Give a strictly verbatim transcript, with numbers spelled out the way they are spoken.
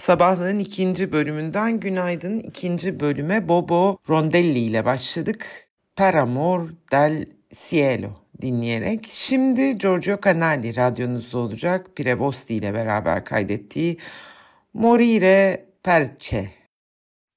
Sabahlığın ikinci bölümünden günaydın. İkinci bölüme Bobo Rondelli ile başladık. Per amor del cielo dinleyerek. Şimdi Giorgio Canali radyonuzda olacak. Pirevosti ile beraber kaydettiği Morire Perche